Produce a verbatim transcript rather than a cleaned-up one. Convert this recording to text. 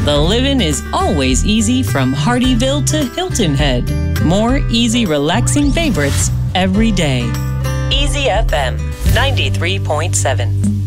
The living is always easy from Hardyville to Hilton Head. More easy, relaxing favorites every day. Easy F M ninety-three point seven.